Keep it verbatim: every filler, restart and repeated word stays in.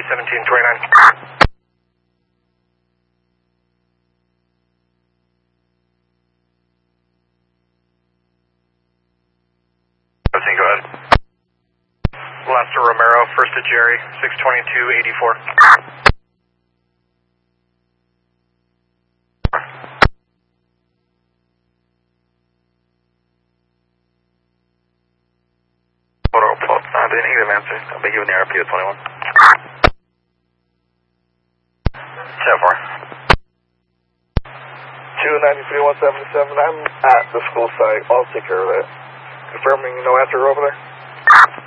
seventeen twenty-nine. seventeen, go ahead. Lester Romero, first to Jerry, six twenty-two eighty-four. Photo, plot. I didn't hear them answer. I'll be giving the R P O twenty-one. ten four. two ninety-three one seventy-seven, I'm at the school site. I'll take care of it. Confirming no answer over there.